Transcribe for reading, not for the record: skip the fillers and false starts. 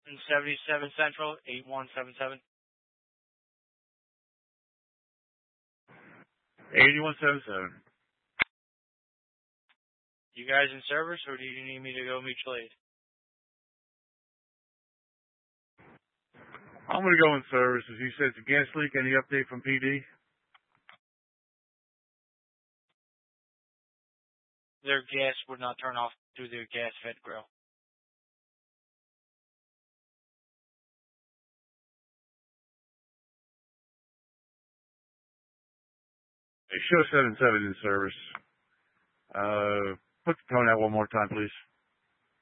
77 Central, 8177. 8177. You guys in service, or do you need me to go mutual aid? I'm going to go in service. As you said, it's a gas leak. Any update from PD? Their gas would not turn off through their gas fed grill. Hey, show 77 in service. Put the tone out one more time, please.